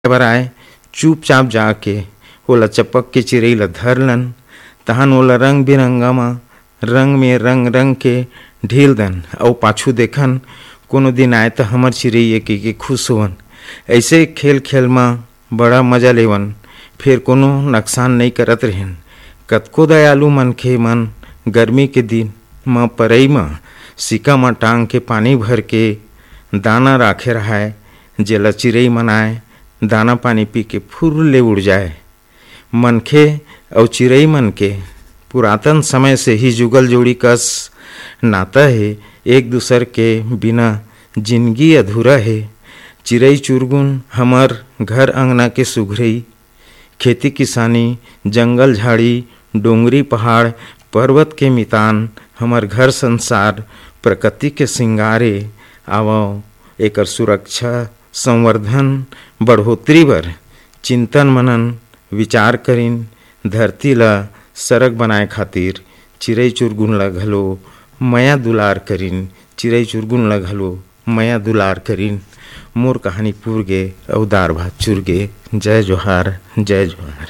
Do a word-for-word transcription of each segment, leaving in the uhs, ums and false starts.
बर आए चुपचाप जाके ओला चपक के चिरई ला धरलन। तहन ओला रंग बिरंगा म रंग में रंग रंग के ढील दन और पाछू देखन कोनो दिन आए तो हमर चिरई के, के खुश होवन। ऐसे खेल खेल में बड़ा मजा लेवन, फिर कोनो नुकसान नहीं करत रहें। कतको दयालु मनखे मन गर्मी के दिन म परई में सिक्का में टांग के पानी भर के दाना राखे रहाय, जेला चिरई मन आए दाना पानी पी के फुर ले उड़ जाए। मनखे और चिरई मन के पुरातन समय से ही जुगल जोड़ी कस नाता है, एक दूसर के बिना जिंदगी अधूरा है। चिरई चुरगुन हमर घर अंगना के सुघरई, खेती किसानी जंगल झाड़ी डोंगरी पहाड़ पर्वत के मितान हमर घर संसार प्रकृति के सिंगारे आवो। एकर सुरक्षा संवर्धन बढ़ोतरी बर चिंतन मनन विचार करिन धरती ला सरग बनाए खातिर चिरई चुरगुन ला घलो मया दुलार करिन। चिरई चुरगुन ला घलो मया दुलार करिन। मोर कहानी पूर गे अउ दार भात चुर गे। जय जोहार जय जोहार।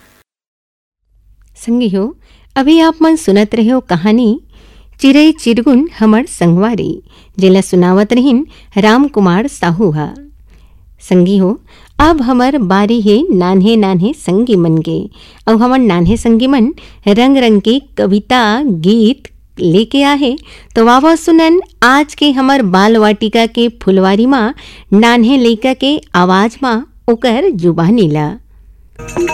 संगी हो अभी आप मन सुनत रहे हो कहानी चिरई चिरगुन हमर संगवारी, जेला सुनावत रहिन राम कुमार साहू हा। संगी हो अब हमर बारी है नान्हे नान्हे संगी मन के, और हमर नान्हे संगी मन रंग रंग के कविता गीत लेके आहे। तो वावा सुनन आज के हमर बाल वाटिका के फुलवारी माँ नान्हे लइका के आवाज माँ ओकर जुबानी ला।